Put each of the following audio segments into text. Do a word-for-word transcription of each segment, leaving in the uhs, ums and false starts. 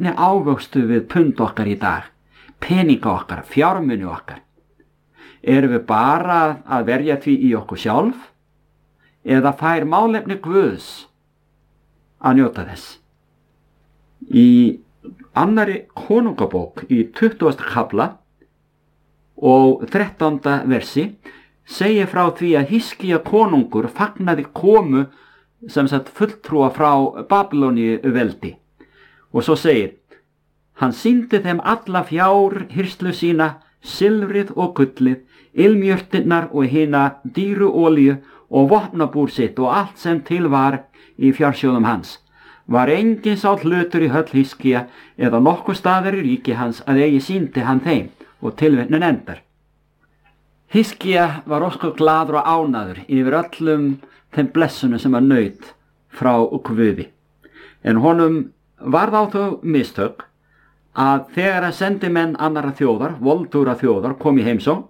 hvernig ávöxtu við pund okkar í dag, peninga okkar, fjármuni okkar? Erum við bara að verja því í okkur sjálf, eða fær málefni Guðs að njóta þess? Í annari konungabók í tuttugasta kafla og þrettánda versi segir frá því að Hiskía konungur fagnaði komu sem sagt fulltrúa frá Babylóníu veldi, og svo segir: hann sýndi þeim alla fjár hirslu sína, silfrið og gullið, ilmjurtirnar og hina dýru olíu og vopnabúr sitt og allt sem til var í fjársjóðum hans. Var engin sá hlutur í höll Hiskía eða nokkur staðar í ríki hans að eigi sýndi hann þeim, og tilvitnun endar. Hiskía var ósköp glaður og ánægður yfir öllum þeim blessunum sem hann naut frá Guði. En honum varð á þau mistök að þegar að sendimenn annarra þjóðar, voldúra þjóðar, kom í heimsókn,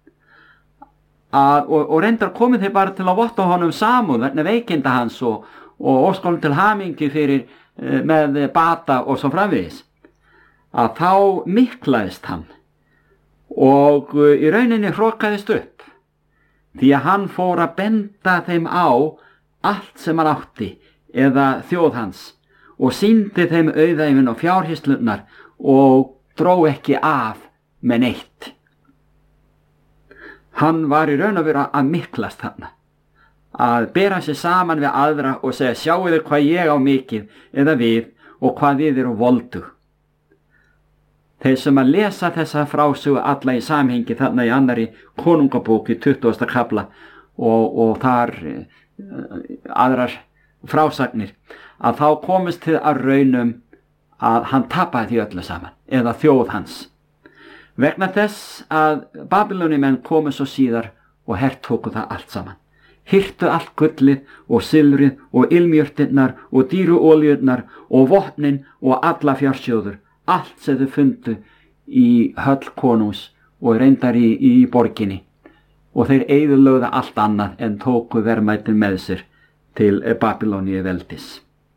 að, og, og reyndar komið þeir bara til að votta honum samúð vegna veikinda hans og, og óskonum til hamingi fyrir eh, með bata og svo framvegis, að þá miklaðist hann og uh, í rauninni hrokaðist upp, því að hann fór að benda þeim á allt sem hann átti eða þjóð hans og sýndi þeim auðæfin og fjárhislurnar og dró ekki af með neitt. Hann var í raun og veru að miklast þarna, að bera sig saman við aðra og segja: sjáu þið hvað ég á mikið eða við og hvað við eru voldug. Þeir sem að lesa þessa frásögu alla í samhengi þarna í annari konungabók í tuttugasta kafla og, og þar uh, aðrar frásagnir, að þá komist þið að raunum að hann tapaði því öllu saman, eða þjóð hans, vegna þess að Babylóníumenn komu svo síðar og hertóku það allt saman, hirtu allt gullið og silfrið og ilmjurtirnar og dýru olíurnar og vopnin og alla fjársjóður, allt sem þau fundu í höll konungs og reyndar í, í borginni, og þeir eyðilögðu allt annað en tóku verðmætin með sér til Babylóníu veldis.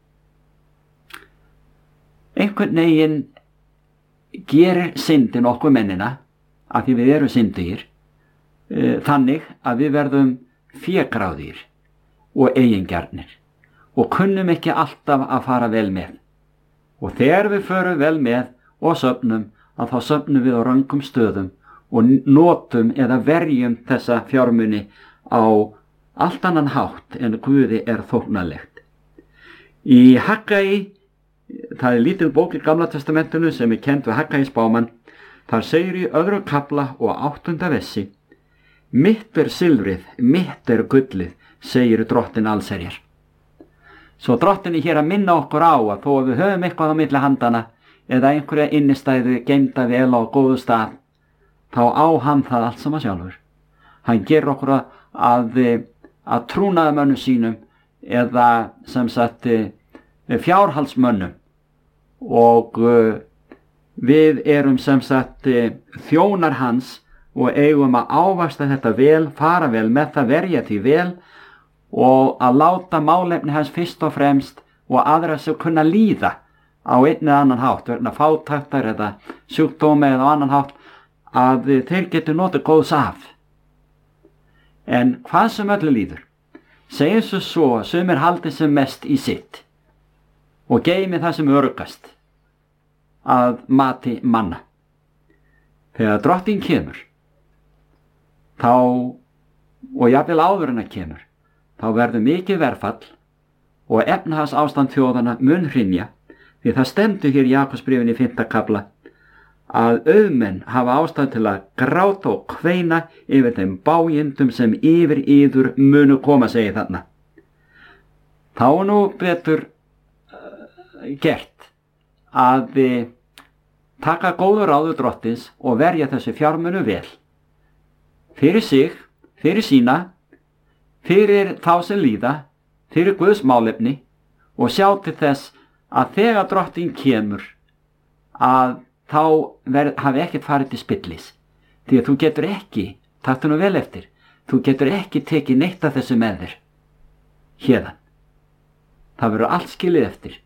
Einhvern veginn gerir syndin okkur mennina, af því við erum syndugir, e, þannig að við verðum fégráðir og eigingjarnir og kunnum ekki alltaf að fara vel með. Og þegar við förum vel með og söfnum, að þá söfnum við á röngum stöðum og notum eða verjum þessa fjármuni á allt annan hátt en Guði er þóknanlegt. Í Haggai, það er lítil bók í Gamla testamentinu sem er kennd við Haggai spámann, þar segir í öðru kafla og áttunda vessi: mitt er silfrið, mitt er gullið, segir drottin allsherjar. Svo drottin er hér að minna okkur á að þó að við höfum eitthvað á milli handana eða einhverja innistæðu geymda vel á góðu stað, þá á hann það allt saman sjálfur. Hann gerir okkur að, að, að trúnaðarmönnum sínum eða sem sagt fjárhaldsmönnum, og uh, við erum sem sagt þjónar hans og eigum að ávaxta þetta vel, fara vel með það, verja því vel og að láta málefni hans fyrst og fremst og aðra sem kunna líða á einn eða annan hátt, vegna fátæktar eða sjúkdómi eða á annan hátt, að þeir getur notið góðs af. En hvað sem öllu líður, segjum svo svo að sumir haldi sem mest í sitt og geymi það sem öruggast að mati manna. Þegar drottin kemur, þá, og jafnvel áður en að kemur, þá verður mikið verðfall og efnahagsástand þjóðanna mun hrynja, því það stendur hér í Jakobsbréfinu í fimmta kafla að auðmenn hafa ástæðu til að gráta og kveina yfir þeim bágindum sem yfir yður munu koma, segir þarna. Þá er nú betur uh, gert að við taka góður ráður drottins og verja þessu fjármunu vel, fyrir sig, fyrir sína, fyrir þá sem líða, fyrir Guðs málefni, og sjá til þess að þegar drottin kemur að þá verð, hafi ekkert farið til spillis, því að þú getur ekki, taktu nú vel eftir, þú getur ekki tekið neitt af þessu með þér héðan. Það verður allt skilið eftir